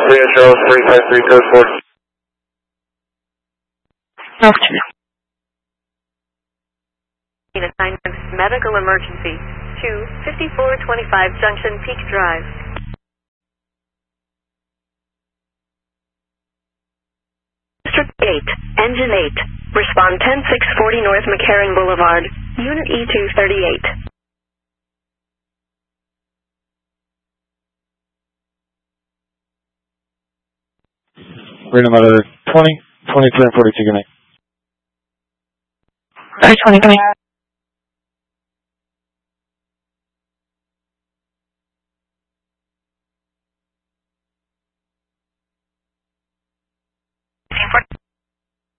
Charles 353 code 4. Afternoon. Assignment medical emergency to 5425 Junction Peak Drive. District 8, Engine 8. Respond 10640 North McCarran Boulevard. Unit E238. Random out of 20, 22, and 42, good night. 20, good night.